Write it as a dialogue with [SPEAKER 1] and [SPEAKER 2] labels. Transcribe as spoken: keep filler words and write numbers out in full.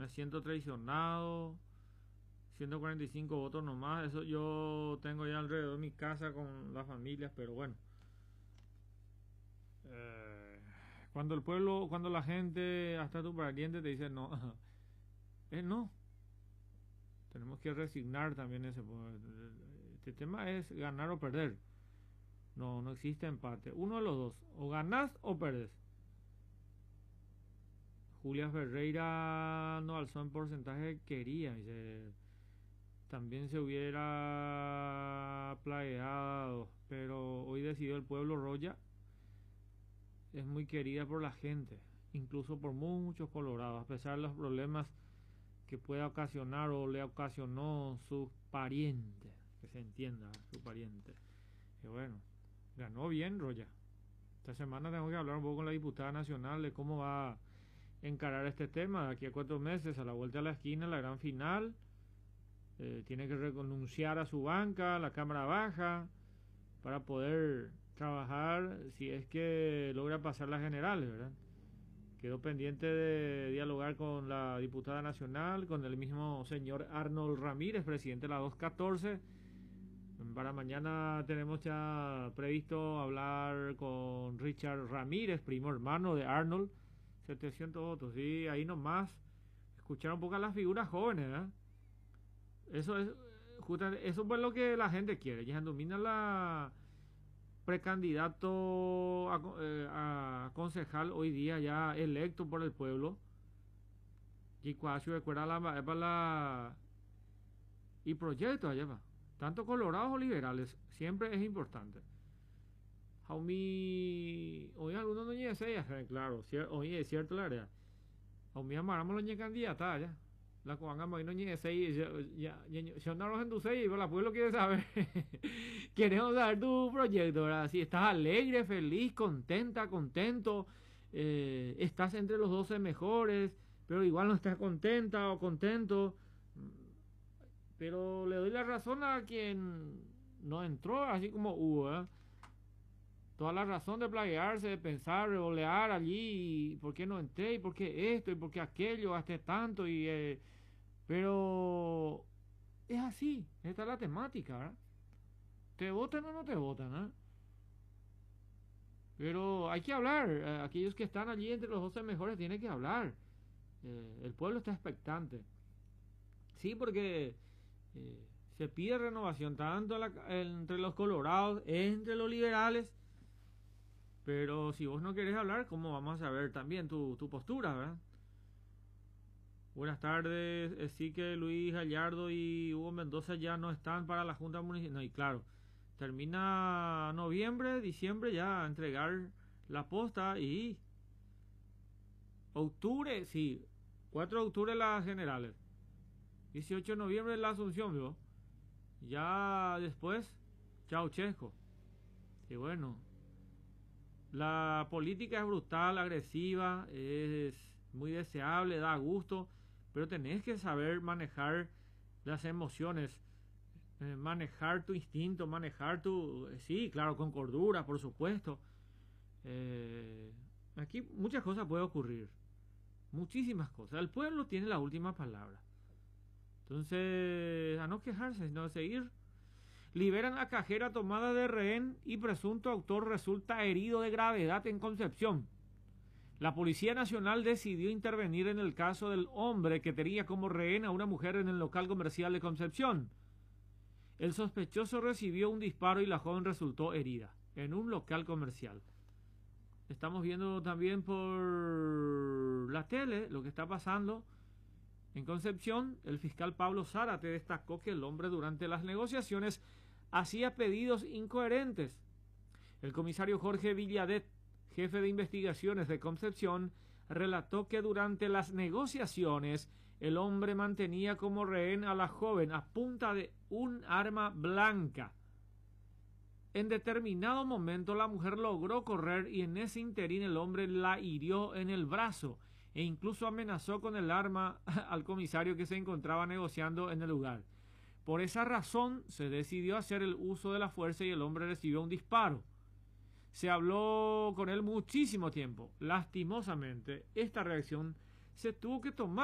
[SPEAKER 1] me siento traicionado, ciento cuarenta y cinco votos nomás, eso yo tengo ya alrededor de mi casa con las familias, pero bueno. Eh, cuando el pueblo, cuando la gente, hasta tu pariente te dice no, es no. Tenemos que resignar también ese. Este tema es ganar o perder. No, no existe empate. Uno de los dos. O ganás o perdés. Julia Ferreira no alzó en porcentaje que quería. Dice, también se hubiera plagueado. Pero hoy decidió el pueblo. Roya es muy querida por la gente. Incluso por muchos colorados. A pesar de los problemas que pueda ocasionar o le ocasionó su pariente, que se entienda, su pariente. Y bueno, ganó bien Roya. Esta semana tengo que hablar un poco con la diputada nacional de cómo va a encarar este tema. De aquí a cuatro meses, a la vuelta de la esquina, la gran final. Eh, tiene que renunciar a su banca, a la Cámara Baja, para poder trabajar si es que logra pasar las generales, ¿verdad? Quedó pendiente de dialogar con la diputada nacional, con el mismo señor Arnold Ramírez, presidente de la doscientos catorce. Para mañana tenemos ya previsto hablar con Richard Ramírez, primo hermano de Arnold. setecientos votos, y ahí nomás escuchar un poco a las figuras jóvenes, ¿eh? Eso es justamente, eso es lo que la gente quiere. Ya domina la precandidato a, eh, a concejal hoy día ya electo por el pueblo, y cuasi recuerda la, para la y proyectos allá va, tanto colorados o liberales, siempre es importante. Jaumi, hoy algunos no llegan a claro, hoy es cierto la verdad. Jaumi amaramos los candidatas ya. La coanga no llegue seis, ya, ya, no los endulce y la pueblo quiere saber. Queremos saber tu proyecto, ¿verdad? Si estás alegre, feliz, contenta, contento, eh, estás entre los doce mejores, pero igual no estás contenta o contento. Pero le doy la razón a quien no entró, así como hubo, ¿eh? Toda la razón de plaguearse, de pensar, revolear allí, y por qué no entré, y por qué esto, y por qué aquello, gasté tanto, y eh, pero es así, esta es la temática, ¿verdad? ¿Te votan o no te votan? ¿Eh? Pero hay que hablar, eh, aquellos que están allí entre los doce mejores tienen que hablar. Eh, el pueblo está expectante. Sí, porque eh, se pide renovación tanto la, entre los colorados, entre los liberales. Pero si vos no querés hablar, ¿cómo vamos a saber también tu, tu postura, verdad? Buenas tardes. Eh, sí que Luis Gallardo y Hugo Mendoza ya no están para la Junta Municipal. No, y claro, termina noviembre, diciembre ya a entregar la posta y octubre, sí, cuatro de octubre las generales, dieciocho de noviembre la asunción, ¿vio? Ya después, Ceausescu. Y bueno, la política es brutal, agresiva, es muy deseable, da gusto, pero tenés que saber manejar las emociones, eh, manejar tu instinto, manejar tu... Eh, sí, claro, con cordura, por supuesto. Eh, aquí muchas cosas pueden ocurrir, muchísimas cosas. El pueblo tiene la última palabra. Entonces, a no quejarse, sino a seguir. Liberan a cajera tomada de rehén y presunto autor resulta herido de gravedad en Concepción. La Policía Nacional decidió intervenir en el caso del hombre que tenía como rehén a una mujer en el local comercial de Concepción. El sospechoso recibió un disparo y la joven resultó herida en un local comercial. Estamos viendo también por la tele lo que está pasando en Concepción. El fiscal Pablo Zárate destacó que el hombre durante las negociaciones hacía pedidos incoherentes. El comisario Jorge Villadet, jefe de investigaciones de Concepción, relató que durante las negociaciones el hombre mantenía como rehén a la joven a punta de un arma blanca. En determinado momento la mujer logró correr y en ese interín el hombre la hirió en el brazo e incluso amenazó con el arma al comisario que se encontraba negociando en el lugar. Por esa razón se decidió hacer el uso de la fuerza y el hombre recibió un disparo. Se habló con él muchísimo tiempo. Lastimosamente, esta reacción se tuvo que tomar